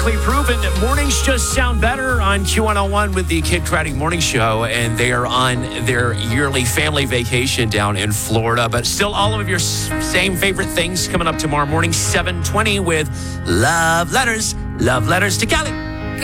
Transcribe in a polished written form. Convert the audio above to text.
Proven that mornings just sound better on Q101 with the Kid Craddock Morning Show, and they are on their yearly family vacation down in Florida. But still, all of your same favorite things coming up tomorrow morning, 7:20 with Love Letters to Kelly.